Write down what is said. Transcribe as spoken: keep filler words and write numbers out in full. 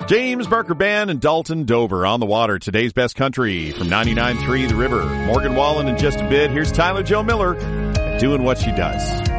James Barker Band and Dalton Dover on the water. Today's best country from ninety-nine point three The River. Morgan Wallen in just a bit. Here's Tyler Joe Miller doing what she does.